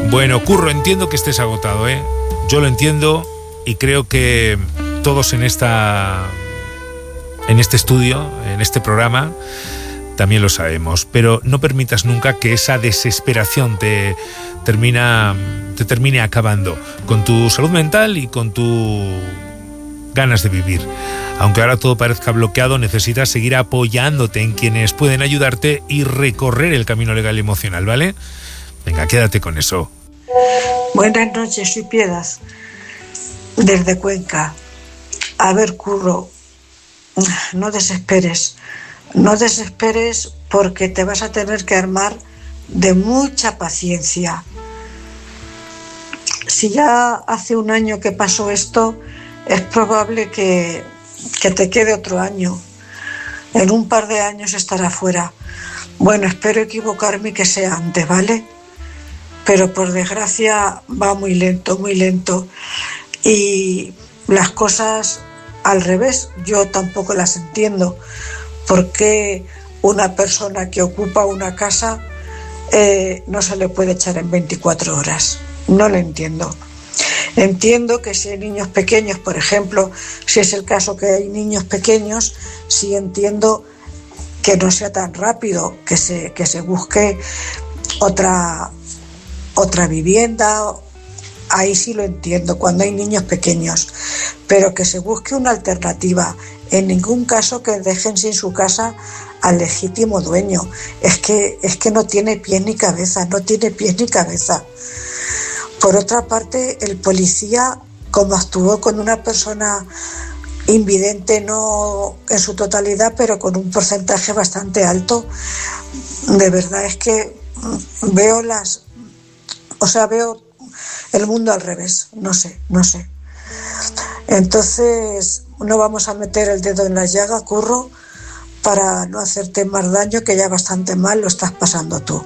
Bueno, Curro, entiendo que estés agotado, ¿eh? Yo lo entiendo y creo que todos en este estudio, en este programa, también lo sabemos. Pero no permitas nunca que esa desesperación te termine acabando con tu salud mental y con tu ganas de vivir. Aunque ahora todo parezca bloqueado, necesitas seguir apoyándote en quienes pueden ayudarte y recorrer el camino legal y emocional, ¿vale? Venga, quédate con eso. Buenas noches, soy Piedad, desde Cuenca. A ver, Curro, no desesperes porque te vas a tener que armar de mucha paciencia. Si ya hace un año que pasó esto, es probable que te quede otro año. En un par de años estará fuera. Bueno, espero equivocarme y que sea antes, ¿vale? Pero por desgracia va muy lento y las cosas al revés yo tampoco las entiendo. ¿Por qué una persona que ocupa una casa no se le puede echar en 24 horas? No lo entiendo. Entiendo que si hay niños pequeños, por ejemplo, si es el caso que hay niños pequeños, sí entiendo que no sea tan rápido, que se busque otra vivienda. Ahí sí lo entiendo, cuando hay niños pequeños, pero que se busque una alternativa. En ningún caso que dejen sin su casa al legítimo dueño. Es que no tiene pies ni cabeza. Por otra parte, el policía, como actuó con una persona invidente, no en su totalidad, pero con un porcentaje bastante alto, de verdad es que veo el mundo al revés, no sé. Entonces, no vamos a meter el dedo en la llaga, Curro, para no hacerte más daño, que ya bastante mal lo estás pasando tú.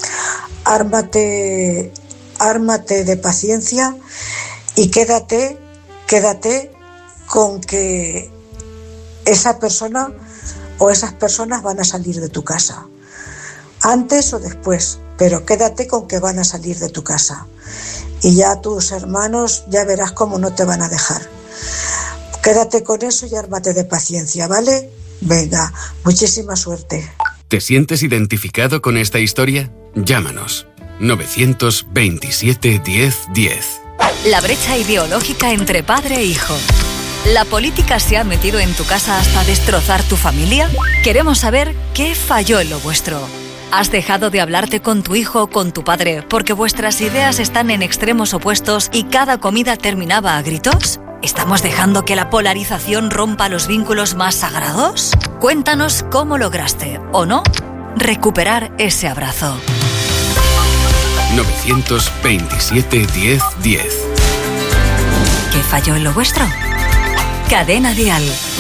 Ármate de paciencia y quédate con que esa persona o esas personas van a salir de tu casa, antes o después, pero quédate con que van a salir de tu casa. Y ya tus hermanos, ya verás cómo no te van a dejar. Quédate con eso y ármate de paciencia, ¿vale? Venga, muchísima suerte. ¿Te sientes identificado con esta historia? Llámanos. 927 10 10. La brecha ideológica entre padre e hijo. ¿La política se ha metido en tu casa hasta destrozar tu familia? Queremos saber qué falló en lo vuestro. ¿Has dejado de hablarte con tu hijo o con tu padre porque vuestras ideas están en extremos opuestos y cada comida terminaba a gritos? ¿Estamos dejando que la polarización rompa los vínculos más sagrados? Cuéntanos cómo lograste, o no, recuperar ese abrazo. 927 10 10. ¿Qué falló en lo vuestro? Cadena Dial.